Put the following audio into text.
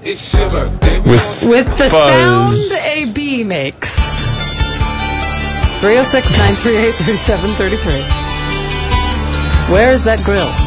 It's your birthday. With the sound a bee makes. 306-938-3733. Where is that grill?